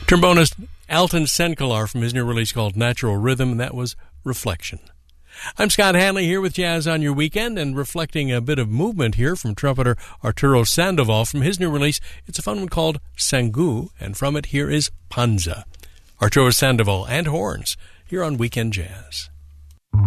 Trombonist Alton Senkelar from his new release called Natural Rhythm, and that was Reflection. I'm Scott Hanley here with Jazz on Your Weekend, and reflecting a bit of movement here from trumpeter Arturo Sandoval from his new release. It's a fun one called Sangu, and from it here is Panza. Arturo Sandoval and horns here on Weekend Jazz.